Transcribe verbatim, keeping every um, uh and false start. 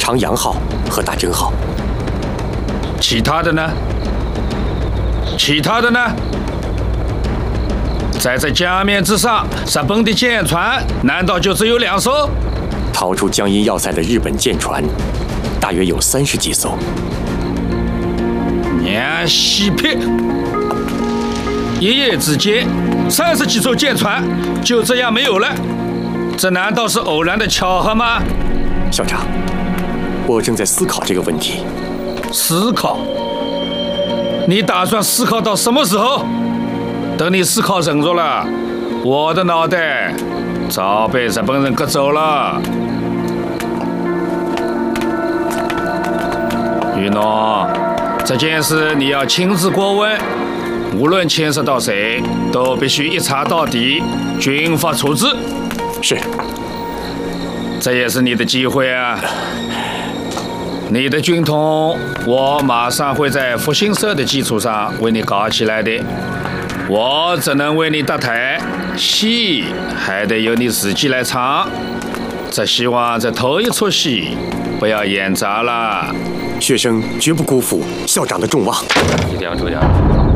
长阳号和大正号。 其他的呢？其他的呢？在这江面之上，日本的舰船难道就只有两艘？ 逃出江阴要塞的日本舰船，大约有三十几艘。 娘西屁！一夜之间，三十几艘舰船就这样没有了，这难道是偶然的巧合吗？ 校长，我正在思考这个问题。 思考？你打算思考到什么时候？等你思考成熟了，我的脑袋早被日本人割走了。雨诺，这件事你要亲自过问，无论牵涉到谁，都必须一查到底，军法处置。 是。 这也是你的机会啊！你的军统，我马上会在复兴社的基础上为你搞起来的。我只能为你搭台，戏还得由你自己来唱。只希望这头一出戏不要演砸了。 学生绝不辜负校长的重望。 一定要注意安全。